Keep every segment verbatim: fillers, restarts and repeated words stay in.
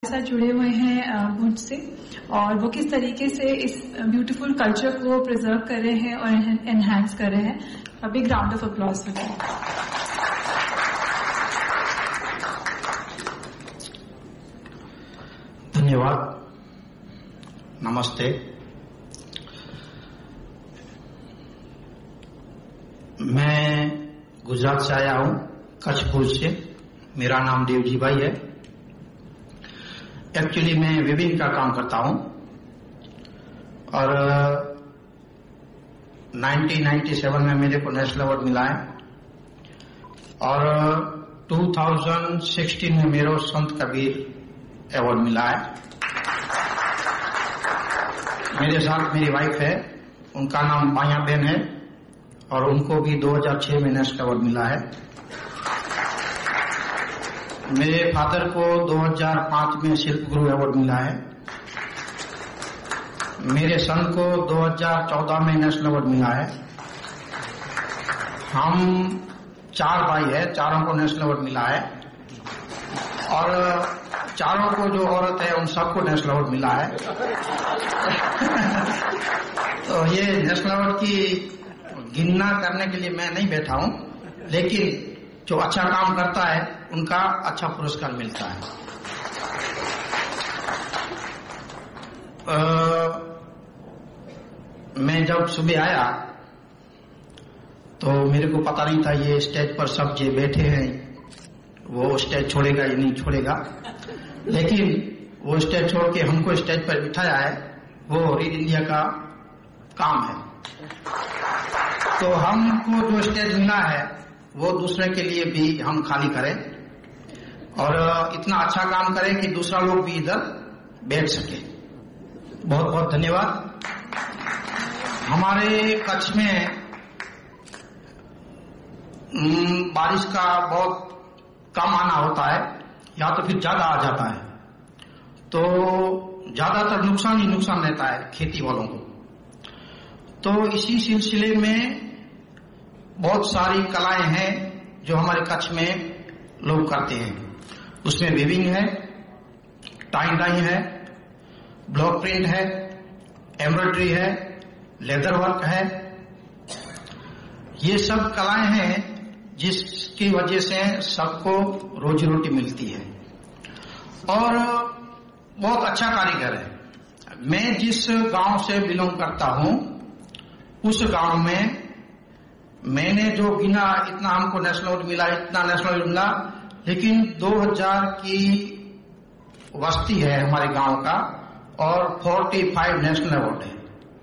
साथ जुड़े हुए हैं भुज से और वो किस तरीके से इस ब्यूटीफुल कल्चर को प्रिजर्व कर रहे हैं और एनहांस कर रहे हैं। A big round of applause for that. धन्यवाद। नमस्ते। मैं गुजरात से आया हूं, कच्छ भुज से। मेरा नाम देवजी भाई है। एक्चुअली मैं विविंग का काम करता हूं और उन्नीस सौ सत्तानवे में मेरे को नेशनल अवार्ड मिला है और दो हज़ार सोलह में मेरे को संत कबीर अवार्ड मिला है। मेरे साथ मेरी वाइफ है, उनका नाम माया बेन है और उनको भी दो हज़ार छह में नेशनल अवार्ड मिला है। मेरे फादर को दो हज़ार पाँच में शिल्प गुरु अवार्ड मिला है। मेरे सन को दो हज़ार चौदह में नेशनल अवार्ड मिला है। हम चार भाई है, चारों को नेशनल अवार्ड मिला है और चारों को जो औरत है उन सबको नेशनल अवार्ड मिला है। तो ये नेशनल अवार्ड की गिनना करने के लिए मैं नहीं बैठा हूं, लेकिन जो अच्छा काम करता है उनका अच्छा पुरस्कार मिलता है। आ, मैं जब सुबह आया तो मेरे को पता नहीं था ये स्टेज पर सब जो बैठे हैं वो स्टेज छोड़ेगा या नहीं छोड़ेगा, लेकिन वो स्टेज छोड़ के हमको स्टेज पर बिठाया है, वो रीड इंडिया का काम है। तो हमको जो स्टेज मिला है वो दूसरे के लिए भी हम खाली करें और इतना अच्छा काम करें कि दूसरा लोग भी इधर बैठ सके। बहुत बहुत धन्यवाद। हमारे कच्छ में बारिश का बहुत कम आना होता है या तो फिर ज्यादा आ जाता है, तो ज्यादातर नुकसान ही नुकसान रहता है खेती वालों को। तो इसी सिलसिले में बहुत सारी कलाएं हैं जो हमारे कच्छ में लोग करते हैं। उसमें वीविंग है, टाई डाई है, ब्लॉक प्रिंट है, एम्ब्रॉयडरी है, लेदर वर्क है। ये सब कलाएं हैं जिसकी वजह से सबको रोजी रोटी मिलती है और बहुत अच्छा कारीगर है। मैं जिस गांव से बिलोंग करता हूं उस गांव में मैंने जो गिना इतना हमको नेशनल अवार्ड मिला, इतना नेशनल अवार्ड मिला, लेकिन दो हज़ार की वस्ती है हमारे गांव का और पैंतालीस नेशनल अवार्ड है।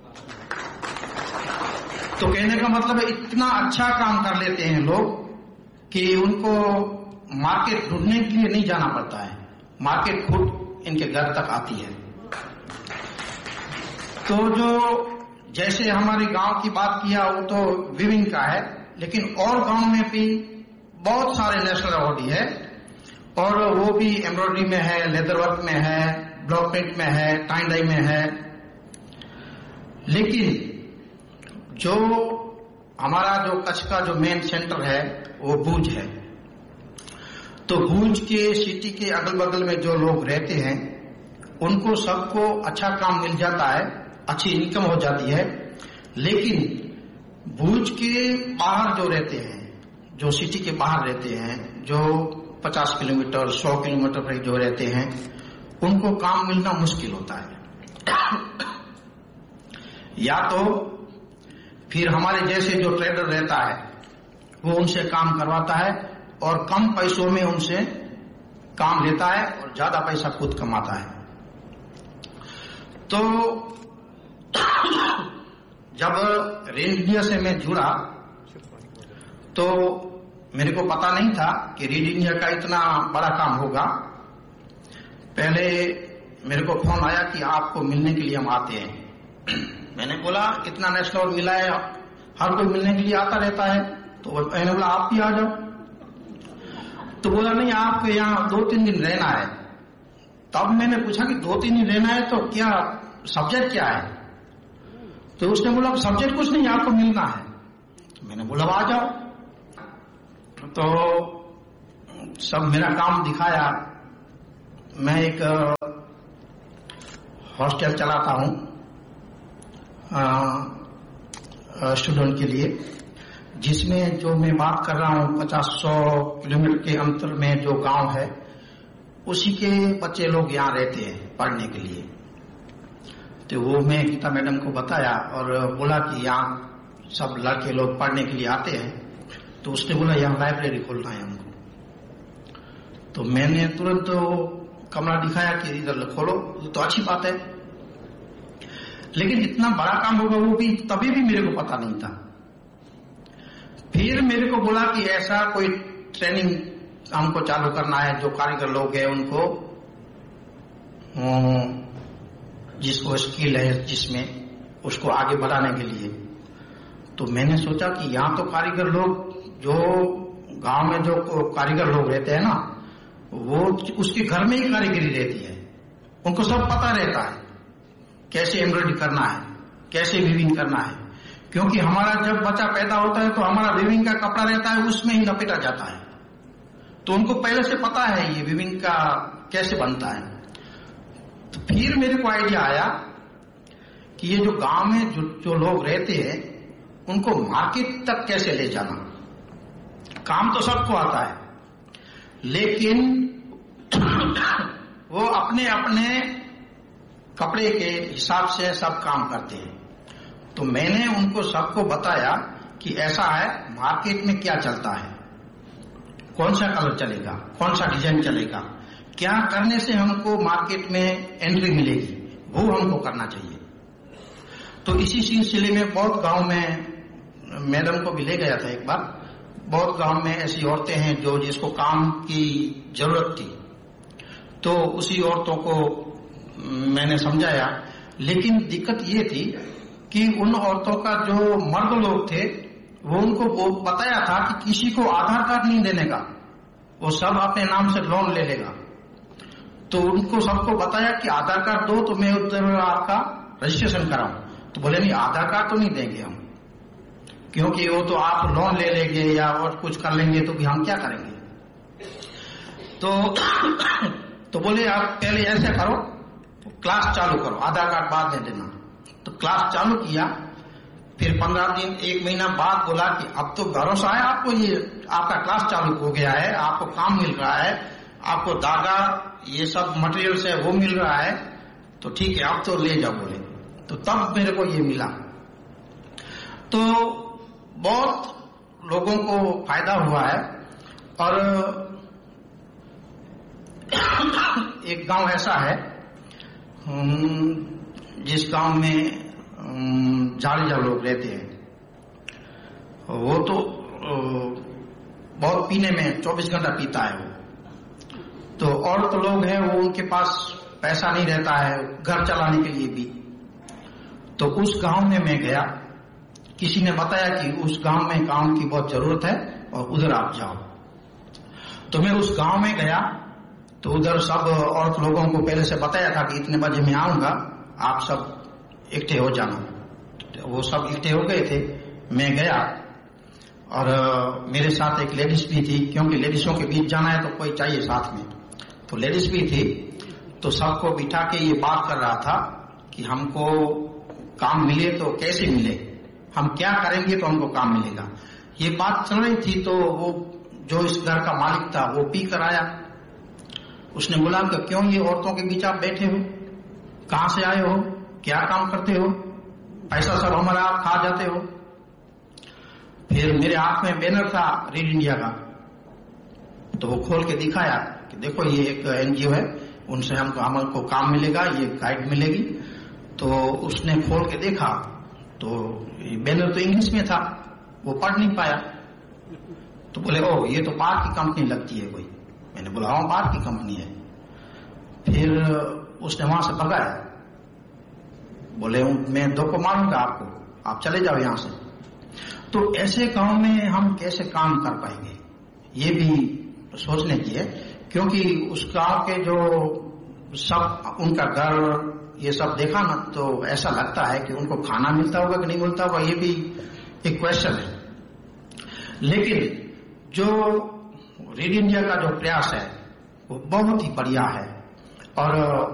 तो कहने का मतलब है इतना अच्छा काम कर लेते हैं लोग कि उनको मार्केट ढूंढने के लिए नहीं जाना पड़ता है, मार्केट खुद इनके घर तक आती है। तो जो जैसे हमारे गांव की बात किया वो तो विविंग का है, लेकिन और गांव में भी बहुत सारे नेशनल अवार्ड है और वो भी एम्ब्रॉयडरी में है, लेदर वर्क में है, ब्लॉक प्रिंट में है, टाई डाई में है। लेकिन जो हमारा जो कच्छ का जो मेन सेंटर है वो भुज है। तो भुज के सिटी के अगल बगल में जो लोग रहते हैं उनको सबको अच्छा काम मिल जाता है, अच्छी इनकम हो जाती है। लेकिन भुज के बाहर जो रहते हैं, जो सिटी के बाहर रहते हैं, जो पचास किलोमीटर सौ किलोमीटर पर जो रहते हैं, उनको काम मिलना मुश्किल होता है। या तो फिर हमारे जैसे जो ट्रेडर रहता है वो उनसे काम करवाता है और कम पैसों में उनसे काम लेता है और ज्यादा पैसा खुद कमाता है। तो जब रीड इंडिया से मैं जुड़ा तो मेरे को पता नहीं था कि रीड इंडिया का इतना बड़ा काम होगा। पहले मेरे को फोन आया कि आपको मिलने के लिए हम आते हैं। मैंने बोला इतना नेशनल अवार्ड मिला है, हर कोई मिलने के लिए आता रहता है। तो मैंने बोला आप भी आ जाओ। तो बोला नहीं, आपको यहाँ दो तीन दिन रहना है। तब मैंने पूछा कि दो तीन दिन रहना है तो क्या सब्जेक्ट क्या है? तो उसने बोला सब्जेक्ट कुछ नहीं, आपको मिलना है। तो मैंने बोला आ जाओ। तो सब मेरा काम दिखाया, मैं एक हॉस्टल चलाता हूं स्टूडेंट के लिए, जिसमें जो मैं बात कर रहा हूं पचास सौ किलोमीटर के अंतर में जो गांव है, उसी के बच्चे लोग यहाँ रहते हैं पढ़ने के लिए। तो वो मैं गीता मैडम को बताया और बोला कि यहाँ सब लड़के लोग पढ़ने के लिए आते हैं, तो उसने बोला यहाँ लाइब्रेरी खोलना है हमको। तो मैंने तुरंत तो कमरा दिखाया कि इधर खोलो, तो अच्छी बात है, लेकिन इतना बड़ा काम होगा वो भी तभी भी मेरे को पता नहीं था। फिर मेरे को बोला कि ऐसा कोई ट्रेनिंग हमको चालू करना है, जो कारीगर लोग हैं उनको, जिसको स्किल है जिसमें, उसको आगे बढ़ाने के लिए। तो मैंने सोचा कि यहाँ तो कारीगर लोग, जो गांव में जो कारीगर लोग रहते हैं ना, वो उसके घर में ही कारीगरी रहती है, उनको सब पता रहता है कैसे एम्ब्रॉयडरी करना है, कैसे वीविंग करना है। क्योंकि हमारा जब बच्चा पैदा होता है तो हमारा वीविंग का कपड़ा रहता है, उसमें ही लपेटा जाता है, तो उनको पहले से पता है ये वीविंग का कैसे बनता है। तो फिर मेरे को आइडिया आया कि ये जो गांव में जो, जो लोग रहते हैं उनको मार्केट तक कैसे ले जाना। काम तो सबको आता है, लेकिन वो अपने अपने कपड़े के हिसाब से सब काम करते हैं। तो मैंने उनको सबको बताया कि ऐसा है, मार्केट में क्या चलता है, कौन सा कलर चलेगा, कौन सा डिजाइन चलेगा, क्या करने से हमको मार्केट में एंट्री मिलेगी, वो हमको करना चाहिए। तो इसी सिलसिले में बहुत गांव में, मैडम को भी ले गया था एक बार, बहुत गांव में ऐसी औरतें हैं जो जिसको काम की जरूरत थी, तो उसी औरतों को मैंने समझाया। लेकिन दिक्कत ये थी कि उन औरतों का जो मर्द लोग थे, वो उनको वो बताया था कि किसी को आधार कार्ड नहीं देने का, वो सब अपने नाम से लोन ले लेगा। तो उनको सबको बताया कि आधार कार्ड दो तो मैं उधर आपका रजिस्ट्रेशन कराऊं। तो बोले नहीं, आधार कार्ड तो नहीं देंगे हम, क्योंकि वो तो आप लोन ले लेंगे या और कुछ कर लेंगे, तो भी हम क्या करेंगे। तो तो बोले आप पहले ऐसे करो, क्लास चालू करो, आधार कार्ड बाद में देना। तो क्लास चालू किया, फिर पंद्रह दिन एक महीना बाद बोला कि अब तो भरोसा है आपको, ये आपका क्लास चालू हो गया है, आपको काम मिल रहा है, आपको धागा ये सब मटेरियल्स है वो मिल रहा है, तो ठीक है अब तो ले जाओ बोले। तो तब मेरे को ये मिला। तो बहुत लोगों को फायदा हुआ है। और एक गांव ऐसा है जिस गांव में जाड़िया लोग रहते हैं, वो तो बहुत पीने में चौबीस घंटा पीता है वो। तो और तो लोग हैं वो, उनके पास पैसा नहीं रहता है घर चलाने के लिए भी। तो उस गांव में मैं गया, किसी ने बताया कि उस गांव में काम की बहुत जरूरत है और उधर आप जाओ। तो मैं उस गांव में गया, तो उधर सब औरत लोगों को पहले से बताया था कि इतने बजे मैं आऊंगा, आप सब इकट्ठे हो जाना। तो वो सब इकट्ठे हो गए थे। मैं गया और मेरे साथ एक लेडीज भी थी, क्योंकि लेडीजों के बीच जाना है तो कोई चाहिए साथ में। तो लेडीज भी थी, तो सबको बिठा के ये बात कर रहा था कि हमको काम मिले तो कैसे मिले, हम क्या करेंगे तो हमको काम मिलेगा। ये बात चल रही थी। तो वो जो इस घर का मालिक था वो पी कर आया। उसने बोला कि क्यों ये औरतों के बीच आप बैठे हो, कहां से आए हो, क्या काम करते हो, पैसा सब हमारा आप खा जाते हो। फिर मेरे हाथ में बैनर था रीड इंडिया का, तो वो खोल के दिखाया कि देखो ये एक एनजीओ है, उनसे हमको हमको काम मिलेगा, ये गाइड मिलेगी। तो उसने खोल के देखा तो बैनर तो इंग्लिश में था, वो पढ़ नहीं पाया। तो बोले ओ ये तो बाहर की कंपनी लगती है कोई। मैंने बोला हाँ बाहर की कंपनी है। फिर उसने वहां से भगाया, बोले मैं दो को मारूंगा आपको, आप चले जाओ यहां से। तो ऐसे गांव में हम कैसे काम कर पाएंगे, ये भी सोचने की है। क्योंकि उस गांव के जो सब उनका घर ये सब देखा ना, तो ऐसा लगता है कि उनको खाना मिलता होगा कि नहीं मिलता होगा, ये भी एक क्वेश्चन है। लेकिन जो रीड इंडिया का जो प्रयास है वो बहुत ही बढ़िया है। और